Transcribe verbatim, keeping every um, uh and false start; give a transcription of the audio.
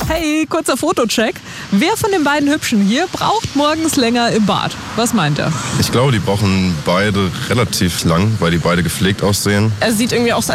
Hey, kurzer Fotocheck. Wer von den beiden Hübschen hier braucht morgens länger im Bad? Was meint er? Ich glaube, die brauchen beide relativ lang, weil die beide gepflegt aussehen. Er sieht irgendwie auch